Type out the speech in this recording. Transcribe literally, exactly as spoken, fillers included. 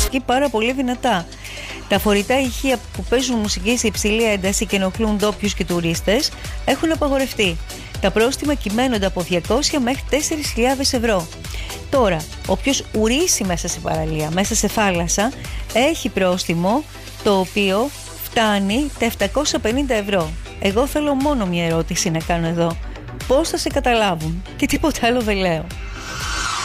μουσική πάρα πολύ δυνατά. Τα φορητά ηχεία που παίζουν μουσική σε υψηλή ένταση και ενοχλούν ντόπιους και τουρίστες έχουν απαγορευτεί. Τα πρόστιμα κυμαίνονται από διακόσια μέχρι τέσσερις χιλιάδες ευρώ. Τώρα, όποιος ουρήσει μέσα σε παραλία, μέσα σε θάλασσα, έχει πρόστιμο το οποίο φτάνει τα επτακόσια πενήντα ευρώ. Εγώ θέλω μόνο μια ερώτηση να κάνω εδώ. Πώς θα σε καταλάβουν? Και τίποτα άλλο δεν λέω.